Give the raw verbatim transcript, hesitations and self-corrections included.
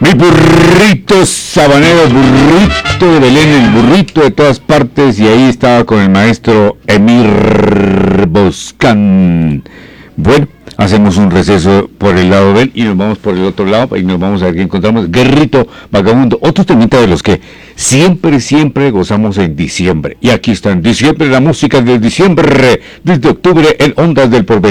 Mi burrito sabanero, burrito de Belén, el burrito de todas partes, y ahí estaba con el maestro Emir Boscán. Bueno, hacemos un receso por el lado de él y nos vamos por el otro lado y nos vamos a ver qué encontramos. Guerrito Vagabundo, otro temita de los que siempre, siempre gozamos en diciembre. Y aquí está en diciembre, la música de diciembre, desde octubre en Ondas del Porvenir.